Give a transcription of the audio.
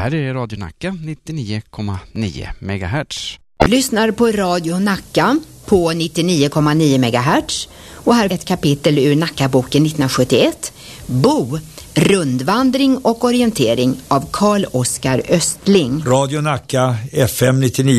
här är Radio Nacka 99,9 MHz. Lyssnar på Radio Nacka på 99,9 MHz. Och här är ett kapitel ur Nackaboken 1971. Bo, rundvandring och orientering av Carl Oskar Östling. Radio Nacka FM 99.